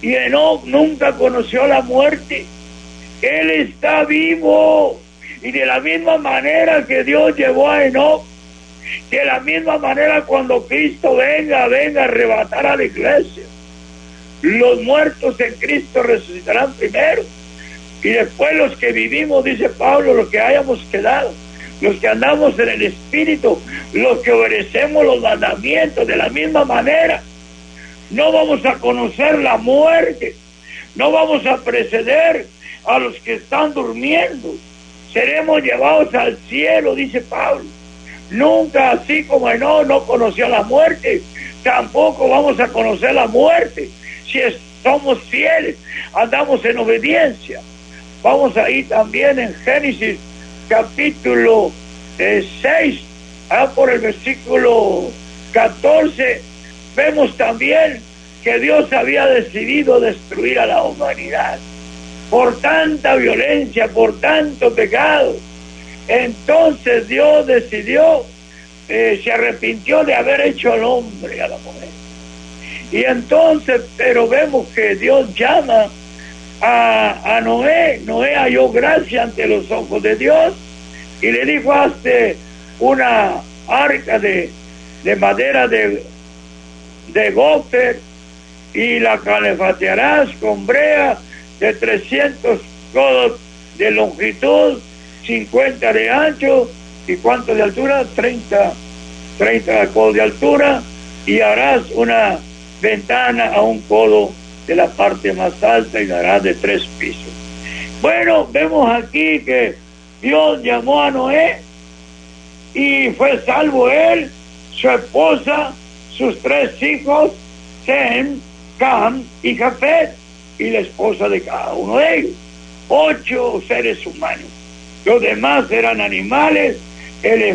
Y Enoc nunca conoció la muerte. Él está vivo. Y de la misma manera que Dios llevó a Enoc, de la misma manera cuando Cristo venga a arrebatar a la iglesia, los muertos en Cristo resucitarán primero. Y después los que vivimos, dice Pablo, los que hayamos quedado, los que andamos en el Espíritu, los que obedecemos los mandamientos de la misma manera, no vamos a conocer la muerte, no vamos a preceder a los que están durmiendo, seremos llevados al cielo, dice Pablo. Nunca, así como Enoc no conoció la muerte, tampoco vamos a conocer la muerte si somos fieles, andamos en obediencia. Vamos a ir también en Génesis capítulo 6, por el versículo 14, vemos también que Dios había decidido destruir a la humanidad por tanta violencia, por tanto pecado. Entonces Dios decidió, se arrepintió de haber hecho al hombre, a la mujer. Y entonces, pero vemos que Dios llama a Noé. Noé halló gracia ante los ojos de Dios y le dijo: hazte una arca de madera de gofer y la calefatearás con brea de 300 codos de longitud, 50 de ancho y ¿cuánto de altura? 30 codos de altura, y harás una ventana a un codo de la parte más alta y la harás de 3 pisos. Bueno, vemos aquí que Dios llamó a Noé y fue salvo él, su esposa, sus 3 hijos, Sem, Cam y Jafet, y la esposa de cada uno de ellos. 8 seres humanos. Los demás eran animales,